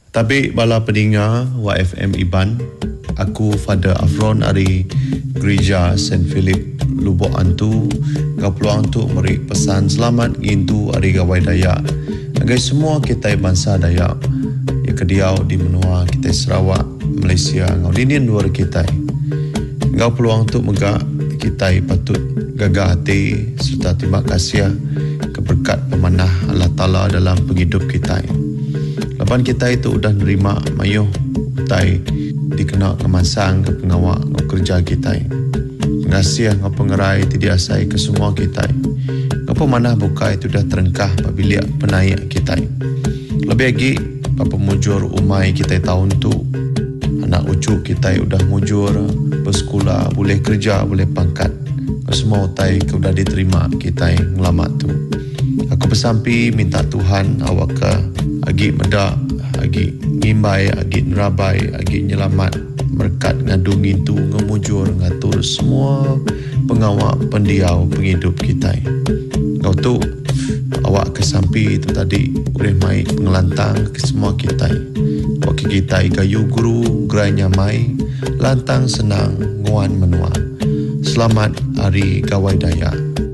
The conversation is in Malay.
Tapi bala pendengar YFM Iban, aku Father Afron dari Gereja St. Philip Lubuk Antu gak peluang untuk beri pesan selamat gintu hari Gawai Dayak agai semua kita bangsa Dayak ya kediau di menua kita Sarawak, Malaysia ngau dinian luar kita gak peluang untuk megak kita patut gagah hati serta terima kasih keberkat pemanah Allah Ta'ala dalam penghidup kita. Lepas kita itu udah nerima mayuh utai dikenal kemasang ke pengawak ke kerja kita. Pengasih ke pengerai tidak asai ke semua kita. Ngapa mana buka itu dah terengkah apabila penaik kita. Lebih lagi pemujur umai kita tahun tu anak ucuk kita udah mujur bersekolah, boleh kerja, boleh pangkat. Semua utai ke udah diterima kita ngelamat tu. Aku bersampi minta Tuhan awak ke agi medak, agi ngimbai, agi nerabai, agi nyelamat berkat ngadungin tu ngemujur ngatur semua pengawak pendiau penghidup kita. Kau tu awak kesampi itu tadi boleh mai pengelantang ke semua kita. Wakil kita gayu guru gerai nyamai lantang senang nguan menua. Selamat Hari Gawai Dayak.